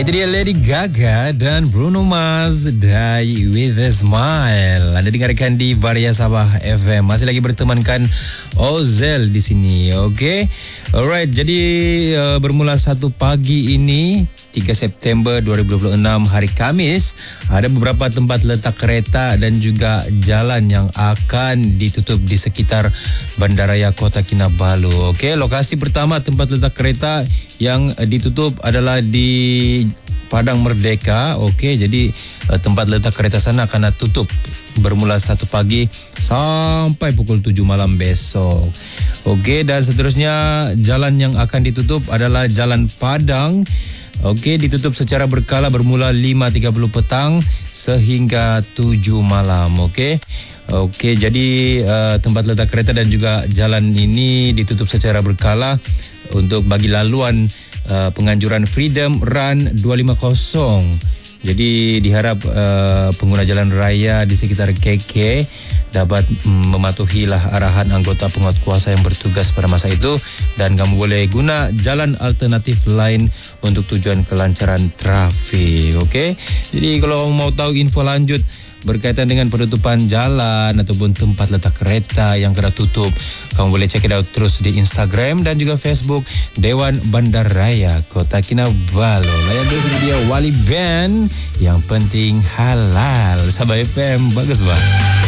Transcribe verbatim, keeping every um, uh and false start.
Itu dia Lady Gaga dan Bruno Mars, Die With A Smile. Anda dengarkan di Varia Sabah F M. Masih lagi bertemankan Ozel di sini. Okey. Alright, jadi uh, bermula satu pagi ini tiga September dua ribu dua puluh enam hari Khamis, ada beberapa tempat letak kereta dan juga jalan yang akan ditutup di sekitar Bandaraya Kota Kinabalu. Okey, lokasi pertama tempat letak kereta yang ditutup adalah di Padang Merdeka. Okey, jadi uh, tempat letak kereta sana akan tutup bermula satu pagi sampai pukul tujuh malam besok. Okey, dan seterusnya jalan yang akan ditutup adalah Jalan Padang. Okey, ditutup secara berkala bermula lima tiga puluh petang sehingga tujuh malam. Okey. Okey, jadi uh, tempat letak kereta dan juga jalan ini ditutup secara berkala untuk bagi laluan uh, penganjuran Freedom Run dua lima kosong. Jadi diharap uh, pengguna jalan raya di sekitar K K dapat mm, mematuhilah arahan anggota penguatkuasa yang bertugas pada masa itu, dan kamu boleh guna jalan alternatif lain untuk tujuan kelancaran trafik. Okey. Jadi kalau mau tahu info lanjut berkaitan dengan penutupan jalan ataupun tempat letak kereta yang kena tutup, kamu boleh check it out terus di Instagram dan juga Facebook Dewan Bandaraya Kota Kinabalu. Layan terus dia Wali Band, yang penting halal. Sabah F M, bagus bah.